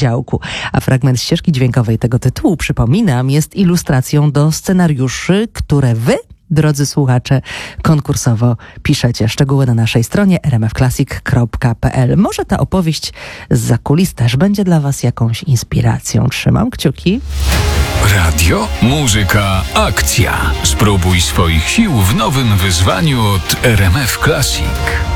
poniedziałku. A fragment ścieżki dźwiękowej tego tytułu, przypominam, jest ilustracją do scenariuszy, które wy, drodzy słuchacze, konkursowo piszecie. Szczegóły na naszej stronie rmfclassic.pl. Może ta opowieść zza kulis też będzie dla was jakąś inspiracją. Trzymam kciuki. Radio, muzyka, akcja. Spróbuj swoich sił w nowym wyzwaniu od RMF Classic.